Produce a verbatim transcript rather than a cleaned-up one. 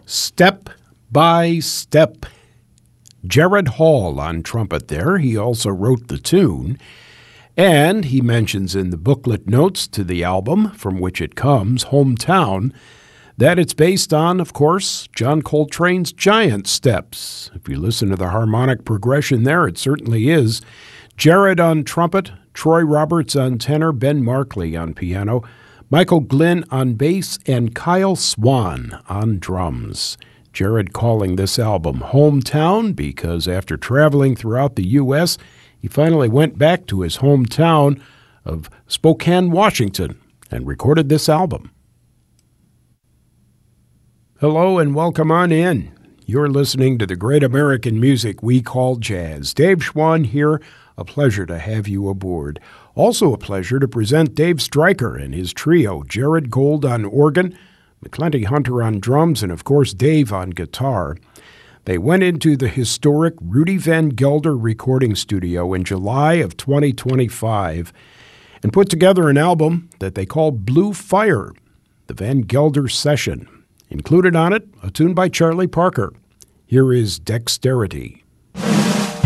Step by Step. Jared Hall on trumpet there. He also wrote the tune. And he mentions in the booklet notes to the album from which it comes, Hometown, that it's based on, of course, John Coltrane's Giant Steps. If you listen to the harmonic progression there, it certainly is. Jared on trumpet, Troy Roberts on tenor, Ben Markley on piano, Michael Glynn on bass, and Kyle Swan on drums. Jared calling this album Hometown because after traveling throughout the U S, he finally went back to his hometown of Spokane, Washington, and recorded this album. Hello and welcome on in. You're listening to the great American music we call jazz. Dave Schwann here. A pleasure to have you aboard. Also a pleasure to present Dave Stryker and his trio, Jared Gold on organ, McClenty Hunter on drums, and of course Dave on guitar. They went into the historic Rudy Van Gelder recording studio in July of twenty twenty-five and put together an album that they called Blue Fire, the Van Gelder Session. Included on it, a tune by Charlie Parker. Here is Dexterity.